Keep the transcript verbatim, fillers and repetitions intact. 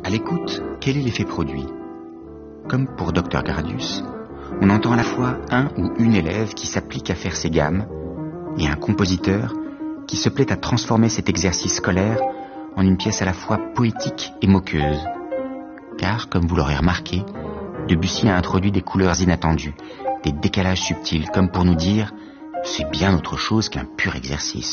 À l'écoute, quel est l'effet produit? Comme pour docteur Gradius, on entend à la fois un ou une élève qui s'applique à faire ses gammes et un compositeur qui se plaît à transformer cet exercice scolaire en une pièce à la fois poétique et moqueuse. Car, comme vous l'aurez remarqué, Debussy a introduit des couleurs inattendues, des décalages subtils, comme pour nous dire « c'est bien autre chose qu'un pur exercice ».